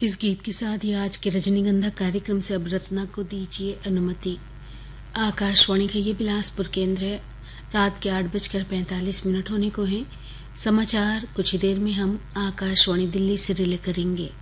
इस गीत के साथ ही आज के रजनीगंधा कार्यक्रम से अब रत्ना को दीजिए अनुमति। आकाशवाणी का ये बिलासपुर केंद्र है। रात के 8:45 होने को हैं। समाचार कुछ ही देर में हम आकाशवाणी दिल्ली से रिले करेंगे।